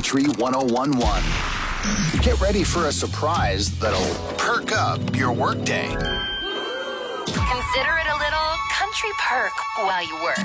Country 1011. Get ready for a surprise that'll perk up your workday. Consider it a little country perk while you work.